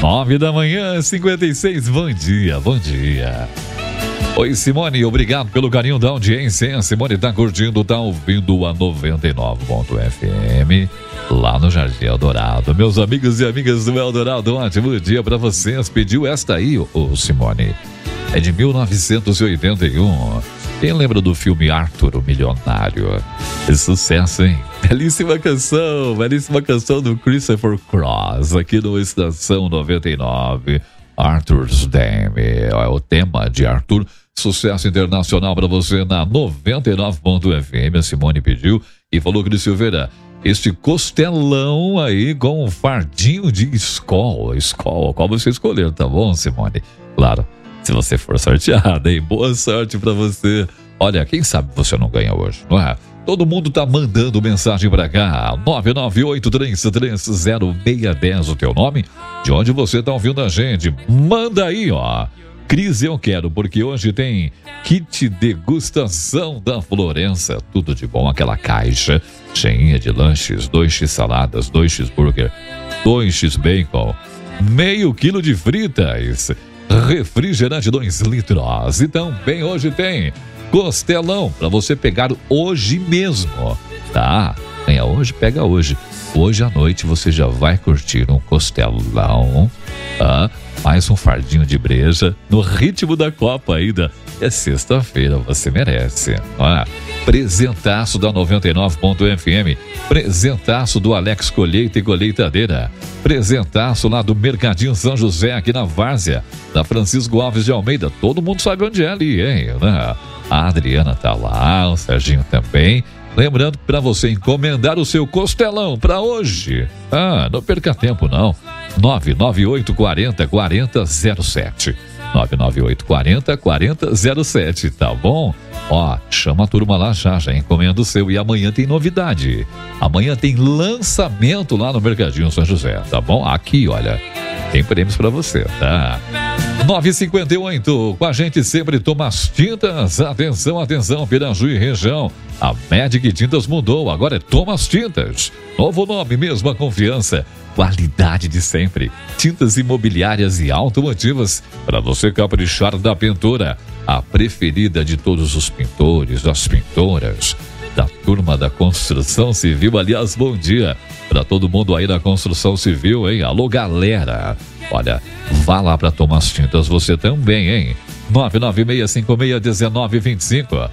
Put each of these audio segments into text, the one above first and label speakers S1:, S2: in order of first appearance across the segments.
S1: 9h, 56. Bom dia, bom dia. Oi, Simone, obrigado pelo carinho da audiência. A Simone tá curtindo, tá ouvindo a 99.fm lá no Jardim Eldorado. Meus amigos e amigas do Eldorado, um ótimo dia pra vocês. Pediu esta aí, ô Simone. É de 1981. Quem lembra do filme Arthur, o Milionário? Que sucesso, hein? Belíssima canção do Christopher Cross, aqui no Estação 99. Arthur's Dame, é o tema de Arthur. Sucesso internacional para você na 99.fm. A Simone pediu e falou, Cris Silveira, este costelão aí com um fardinho de Skol, qual você escolher, tá bom, Simone? Claro, se você for sorteada, hein? Boa sorte para você. Olha, quem sabe você não ganha hoje, não é? Todo mundo tá mandando mensagem pra cá. 998330610, o teu nome, de onde você tá ouvindo a gente. Manda aí, ó. Cris, eu quero, porque hoje tem kit degustação da Florença. Tudo de bom, aquela caixa cheinha de lanches, 2x saladas, 2 cheeseburger, 2x bacon, meio quilo de fritas, refrigerante 2 litros. E também hoje tem costelão para você pegar hoje mesmo, tá? Ganha hoje, pega hoje. Hoje à noite você já vai curtir um costelão, tá? Mais um fardinho de breja no ritmo da Copa ainda. É sexta-feira, você merece. Presentaço da 99.fm. Presentaço do Alex Colheita e Colheitadeira. Presentaço lá do Mercadinho São José, aqui na Várzea, da Francisco Alves de Almeida. Todo mundo sabe onde é ali, hein? A Adriana tá lá, o Serginho também. Lembrando que para você encomendar o seu costelão para hoje, não perca tempo não. 998404007. 998404007, tá bom? Ó, chama a turma lá já encomenda o seu. E amanhã tem novidade. Amanhã tem lançamento lá no Mercadinho São José, tá bom? Aqui, olha, tem prêmios pra você, tá? 9h58, com a gente sempre Thomas Tintas. Atenção, atenção, Piraju e região. A Magic Tintas mudou, agora é Thomas Tintas. Novo nome, mesma confiança. Qualidade de sempre. Tintas imobiliárias e automotivas para você caprichar da pintura. A preferida de todos os pintores, as pintoras da turma da construção civil. Aliás, bom dia para todo mundo aí da construção civil, hein? Alô, galera. Olha, vá lá para Thomas Tintas você também, hein? 996561925.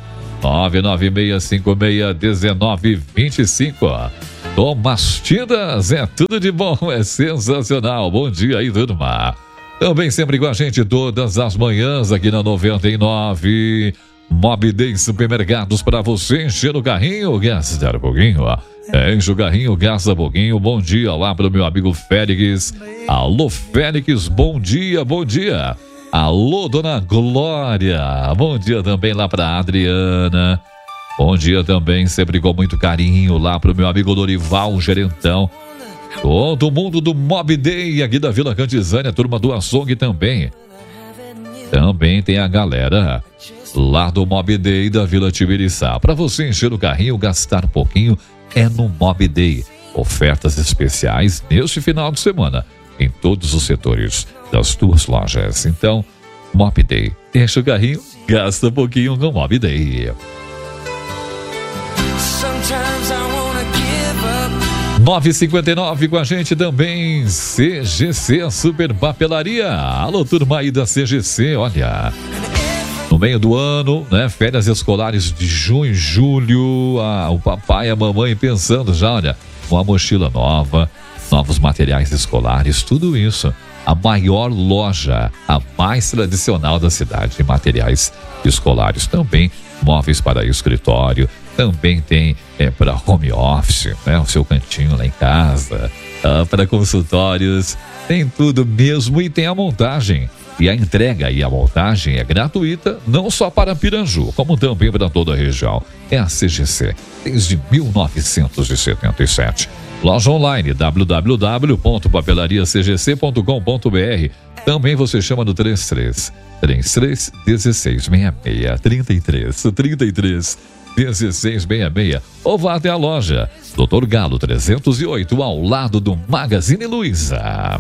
S1: 996561925. Thomas Tintas, é tudo de bom, é sensacional. Bom dia aí, turma. Também sempre com a gente todas as manhãs aqui na 99. Mob Day Supermercados para você encher o carrinho, gastar pouquinho, ó. Enche o carrinho, gasta pouquinho. Bom dia lá para o meu amigo Félix. Alô, Félix, bom dia, bom dia. Alô, dona Glória. Bom dia também lá para Adriana. Bom dia também, sempre com muito carinho lá para o meu amigo Dorival Gerentão. Todo mundo do Mob Day aqui da Vila Cantizânia, turma do Açougue também. Também tem a galera lá do Mob Day da Vila Tibiriçá. Para você encher o carrinho, gastar pouquinho, é no Mob Day. Ofertas especiais neste final de semana em todos os setores das tuas lojas. Então, Mob Day, enche o carrinho, gasta pouquinho com Mob Day. 9h59 com a gente também CGC Super Papelaria. Alô, turma aí da CGC, olha, no meio do ano, né, férias escolares de junho, julho, o papai e a mamãe pensando já, olha, uma mochila nova, novos materiais escolares, tudo isso. A maior loja, a mais tradicional da cidade de materiais escolares, também móveis para escritório, também tem para home office, né, o seu cantinho lá em casa, para consultórios, tem tudo mesmo. E tem a montagem e a entrega, e a montagem é gratuita, não só para Piranju, como também para toda a região. É a CGC desde 1977. Loja online www.papelariacgc.com.br. Também você chama no 33 1666 33 1666, ou vá até a loja Dr. Galo 308, ao lado do Magazine Luiza.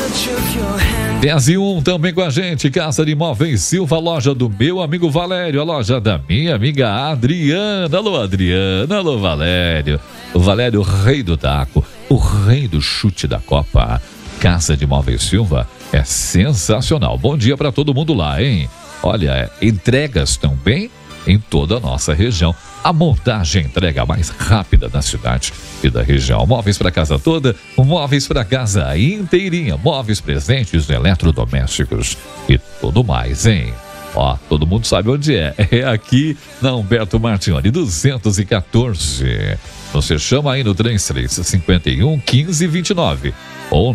S1: 10:01 também com a gente, Casa de Móveis Silva, a loja do meu amigo Valério, a loja da minha amiga Adriana. Alô, Adriana, alô, Valério. O Valério, o rei do taco, o rei do chute da Copa. Casa de Móveis Silva é sensacional. Bom dia para todo mundo lá, hein? Olha, entregas também em toda a nossa região. A montagem entrega mais rápida da cidade e da região. Móveis para casa toda, móveis para casa inteirinha, móveis, presentes, eletrodomésticos e tudo mais, hein? Ó, todo mundo sabe onde é. É aqui na Humberto Martioni, 214. Você chama aí no 3351 1529 ou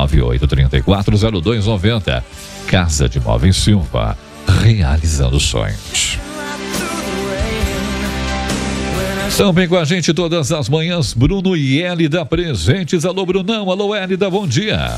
S1: 998-340290. Casa de Móveis Silva, realizando sonhos. Também com a gente todas as manhãs, Bruno e Hélida presentes. Alô, Brunão, alô, Hélida, bom dia.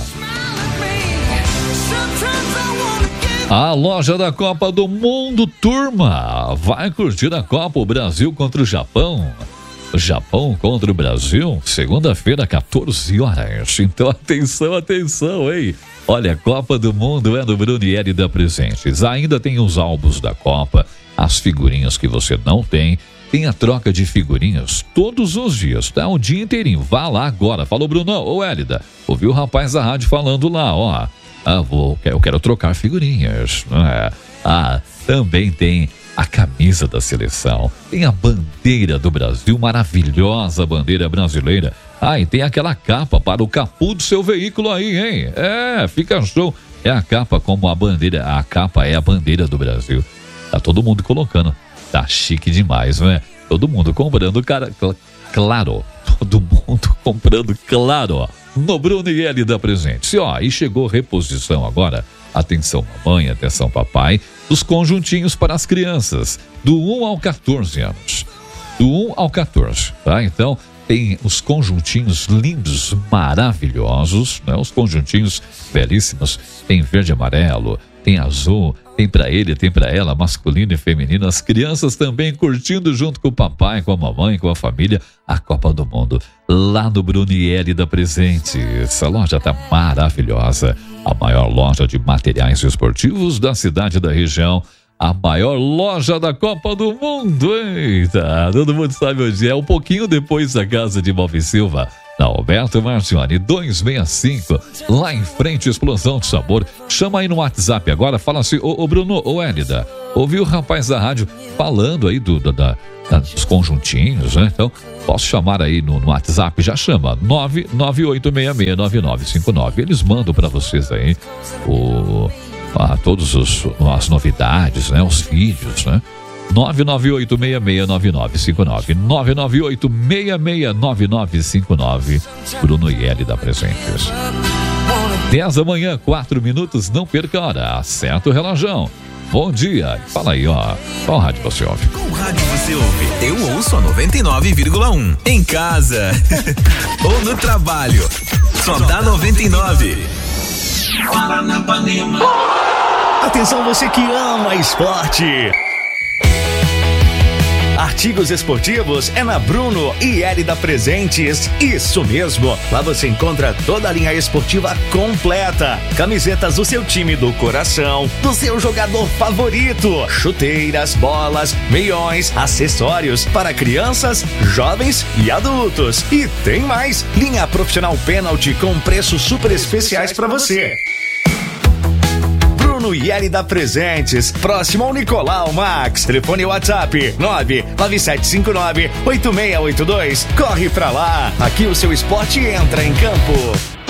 S1: A loja da Copa do Mundo, turma, vai curtir a Copa, o Brasil contra o Japão. Japão contra o Brasil, segunda-feira, 14 horas. Então, atenção, atenção, hein? Olha, a Copa do Mundo é do Bruno e Hélida presentes. Ainda tem os álbuns da Copa, as figurinhas que você não tem. Tem a troca de figurinhas todos os dias, tá? O dia inteirinho. Vá lá agora. Falou, Bruno. Ô, Hélida, ouviu o rapaz da rádio falando lá, ó. Eu quero trocar figurinhas. Também tem a camisa da seleção. Tem a bandeira do Brasil, maravilhosa bandeira brasileira. E tem aquela capa para o capô do seu veículo aí, hein? Fica show. É a capa como a bandeira. A capa é a bandeira do Brasil. Tá todo mundo colocando. Tá chique demais, não é? Todo mundo comprando, cara, claro. Todo mundo comprando, claro, ó. No Bruno e Hélida presente. E chegou reposição agora. Atenção, mamãe, atenção, papai. Dos conjuntinhos para as crianças. Do 1 ao 14 anos. Do 1 ao 14, tá? Então, tem os conjuntinhos lindos, maravilhosos, né? Os conjuntinhos belíssimos. Tem verde e amarelo, tem azul, tem pra ele, tem pra ela, masculino e feminino. As crianças também curtindo junto com o papai, com a mamãe, com a família, a Copa do Mundo. Lá no Bruno e Hélida presente. Essa loja tá maravilhosa. A maior loja de materiais esportivos da cidade e da região. A maior loja da Copa do Mundo. Eita, todo mundo sabe onde é. Um pouquinho depois da Casa de Móveis Silva. Na Alberto Martioni 265, lá em frente, explosão de sabor. Chama aí no WhatsApp agora, fala assim, ô Bruno, ô Hélida, ouviu o rapaz da rádio falando aí dos conjuntinhos, né? Então, posso chamar aí no WhatsApp, já chama, 998669959. Eles mandam para vocês aí todas as novidades, né? Os vídeos, né? 998669959, 998669959. Bruno e Hélida presentes. 10 da manhã, 4 minutos, não perca a hora. Acerta o relógio. Bom dia. Fala aí, ó. Qual rádio você ouve?
S2: Qual rádio você ouve? Eu ouço a 99,1. Em casa. Ou no trabalho. Só dá 99.
S3: Atenção, você que ama esporte. Artigos esportivos é na Bruno e Hélida Presentes. Isso mesmo, lá você encontra toda a linha esportiva completa. Camisetas do seu time do coração, do seu jogador favorito, chuteiras, bolas, meiões, acessórios para crianças, jovens e adultos. E tem mais, linha profissional pênalti com preços super especiais para você. Bruno e Hélida Presentes, próximo ao Nicolau Max. Telefone WhatsApp 99759-8682. Corre pra lá, aqui o seu esporte entra em campo.